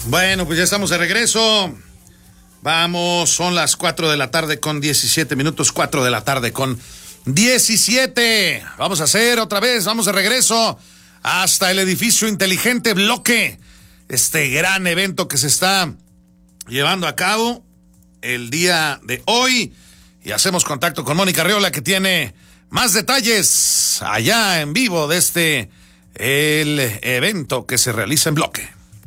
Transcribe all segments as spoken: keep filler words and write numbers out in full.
Bueno, pues ya estamos de regreso. Vamos, son las cuatro de la tarde con diecisiete minutos, cuatro de la tarde con diecisiete. Vamos a hacer otra vez, vamos de regreso hasta el edificio inteligente Bloque. Este gran evento que se está llevando a cabo el día de hoy. Y hacemos contacto con Mónica Arriola, que tiene más detalles allá en vivo de este, el evento que se realiza en Bloque.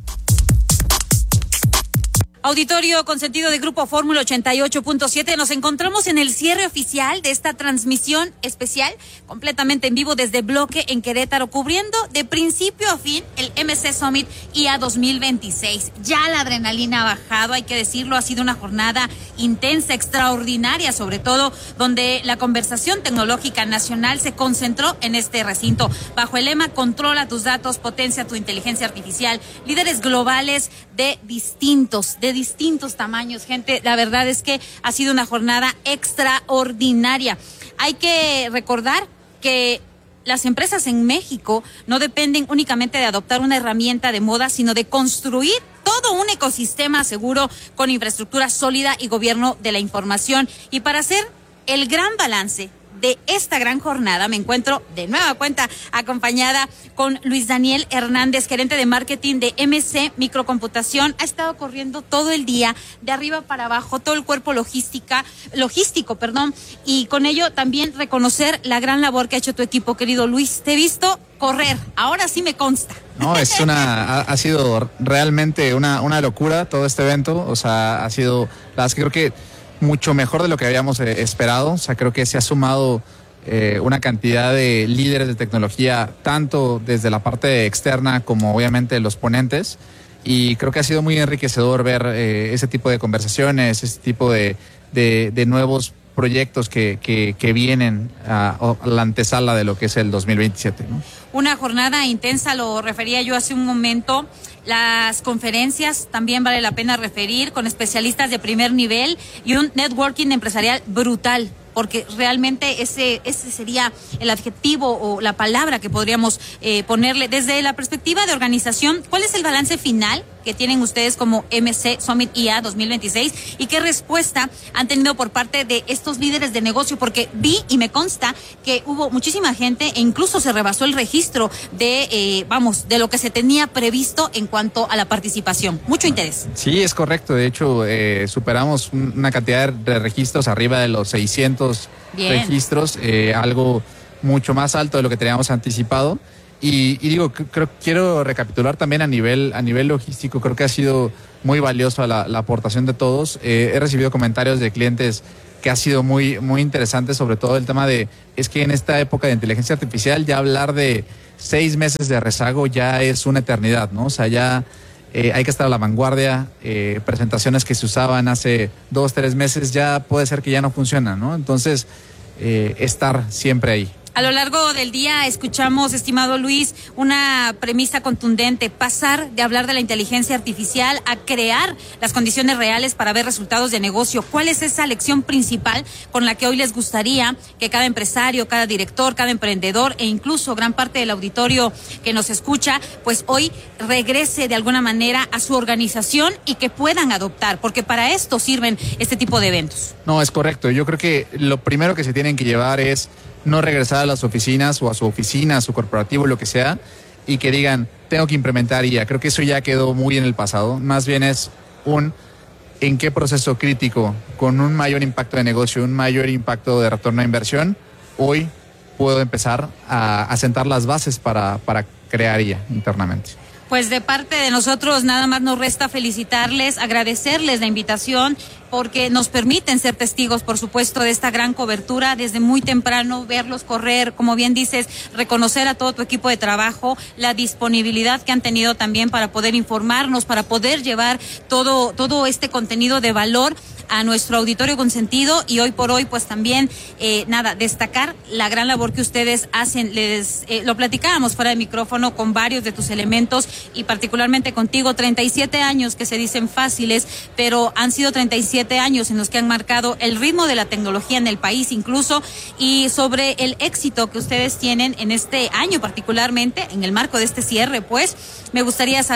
Auditorio consentido de Grupo Fórmula ochenta y ocho punto siete, nos encontramos en el cierre oficial de esta transmisión especial, completamente en vivo desde Bloque en Querétaro, cubriendo de principio a fin el M C Summit I A dos mil veintiséis. Ya la adrenalina ha bajado, hay que decirlo, ha sido una jornada intensa, extraordinaria, sobre todo donde la conversación tecnológica nacional se concentró en este recinto, bajo el lema Controla tus datos, potencia tu inteligencia artificial, líderes globales de distintos, de distintos tamaños, gente. La verdad es que ha sido una jornada extraordinaria. Hay que recordar que las empresas en México no dependen únicamente de adoptar una herramienta de moda, sino de construir todo un ecosistema seguro con infraestructura sólida y gobierno de la información. Y para hacer el gran balance de esta gran jornada, me encuentro de nueva cuenta acompañada con Luis Daniel Hernández, gerente de marketing de M C Microcomputación. Ha estado corriendo todo el día, de arriba para abajo, todo el cuerpo logística, logístico, perdón, y con ello también reconocer la gran labor que ha hecho tu equipo, querido Luis. Te he visto correr, ahora sí me consta. No, es una, ha, ha sido realmente una, una locura todo este evento. O sea, ha sido, la verdad es que creo que mucho mejor de lo que habíamos eh, esperado. O sea, creo que se ha sumado eh, una cantidad de líderes de tecnología, tanto desde la parte externa como obviamente los ponentes, y creo que ha sido muy enriquecedor ver eh, ese tipo de conversaciones, ese tipo de, de, de nuevos proyectos que, que, que vienen a, a la antesala de lo que es el dos mil veintisiete, ¿no? Una jornada intensa, lo refería yo hace un momento. Las conferencias también vale la pena referir, con especialistas de primer nivel y un networking empresarial brutal, porque realmente ese ese sería el adjetivo o la palabra que podríamos eh, ponerle. Desde la perspectiva de organización, ¿cuál es el balance final que tienen ustedes como M C Summit I A dos mil veintiséis y qué respuesta han tenido por parte de estos líderes de negocio? Porque vi y me consta que hubo muchísima gente e incluso se rebasó el registro de, eh, vamos, de lo que se tenía previsto en cuanto a la participación. Mucho interés. Sí, es correcto. De hecho, eh, superamos una cantidad de registros arriba de los seiscientos Bien. registros, eh, algo mucho más alto de lo que teníamos anticipado. Y, y digo, creo, quiero recapitular también a nivel, a nivel logístico. Creo que ha sido muy valiosa la, la aportación de todos. Eh, he recibido comentarios de clientes que ha sido muy, muy interesante, sobre todo el tema de, es que en esta época de inteligencia artificial ya hablar de seis meses de rezago ya es una eternidad, ¿no? O sea, ya eh, hay que estar a la vanguardia. Eh, presentaciones que se usaban hace dos, tres meses ya puede ser que ya no funcionan, ¿no? Entonces, eh, estar siempre ahí. A lo largo del día escuchamos, estimado Luis, una premisa contundente: pasar de hablar de la inteligencia artificial a crear las condiciones reales para ver resultados de negocio. ¿Cuál es esa lección principal con la que hoy les gustaría que cada empresario, cada director, cada emprendedor e incluso gran parte del auditorio que nos escucha, pues hoy regrese de alguna manera a su organización y que puedan adoptar? Porque para esto sirven este tipo de eventos. No, es correcto. Yo creo que lo primero que se tienen que llevar es no regresar a las oficinas o a su oficina, a su corporativo, lo que sea, y que digan, tengo que implementar I A. Creo que eso ya quedó muy en el pasado. Más bien es un en qué proceso crítico, con un mayor impacto de negocio, un mayor impacto de retorno a inversión, hoy puedo empezar a, a sentar las bases para, para crear I A internamente. Pues de parte de nosotros nada más nos resta felicitarles, agradecerles la invitación, porque nos permiten ser testigos, por supuesto, de esta gran cobertura desde muy temprano, verlos correr, como bien dices, reconocer a todo tu equipo de trabajo, la disponibilidad que han tenido también para poder informarnos, para poder llevar todo, todo este contenido de valor a nuestro auditorio consentido. Y hoy por hoy, pues también, eh, nada, destacar la gran labor que ustedes hacen. Les eh, lo platicábamos fuera de micrófono con varios de tus elementos y particularmente contigo, treinta y siete años que se dicen fáciles, pero han sido treinta y siete años en los que han marcado el ritmo de la tecnología en el país incluso, y sobre el éxito que ustedes tienen en este año particularmente, en el marco de este cierre, pues me gustaría saber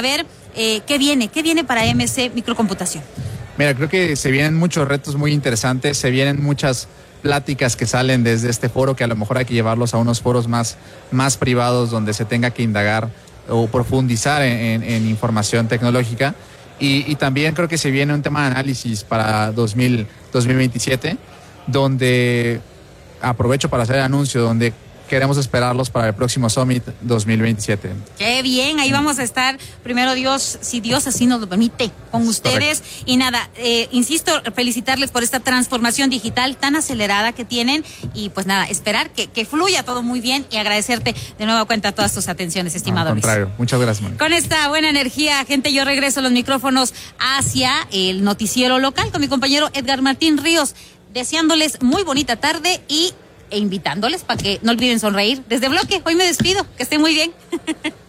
Eh, ¿Qué viene? ¿Qué viene para M C Microcomputación? Mira, creo que se vienen muchos retos muy interesantes, se vienen muchas pláticas que salen desde este foro, que a lo mejor hay que llevarlos a unos foros más, más privados donde se tenga que indagar o profundizar en, en, en información tecnológica. Y, y también creo que se viene un tema de análisis para dos mil veintisiete, donde aprovecho para hacer el anuncio, donde queremos esperarlos para el próximo Summit dos mil veintisiete. Qué bien, ahí vamos a estar, primero Dios, si Dios así nos lo permite, con ustedes. Correcto. Y nada, eh, insisto, felicitarles por esta transformación digital tan acelerada que tienen y pues nada, esperar que, que fluya todo muy bien y agradecerte de nueva cuenta todas tus atenciones, estimado Al contrario, Luis. Muchas gracias, Mónica. Con esta buena energía, gente, yo regreso los micrófonos hacia el noticiero local con mi compañero Edgar Martín Ríos, deseándoles muy bonita tarde y e invitándoles para que no olviden sonreír. Desde Bloque, hoy me despido. Que estén muy bien.